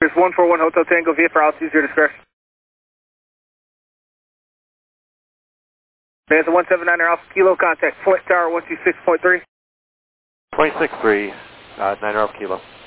There's 141 Hotel Tango via for altitude, your discretion. There's a 179er Alpha Kilo, contact Point Tower 126.3. 26.3, 9 Alpha Kilo.